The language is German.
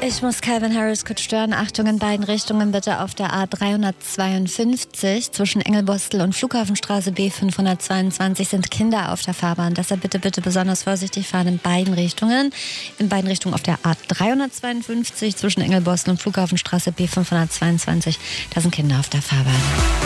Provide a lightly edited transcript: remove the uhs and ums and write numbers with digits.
Ich muss Calvin Harris kurz stören. Achtung, in beiden Richtungen bitte auf der A352 zwischen Engelbostel und Flughafenstraße B522 sind Kinder auf der Fahrbahn. Deshalb bitte besonders vorsichtig fahren in beiden Richtungen. In beiden Richtungen auf der A352 zwischen Engelbostel und Flughafenstraße B522. Da sind Kinder auf der Fahrbahn.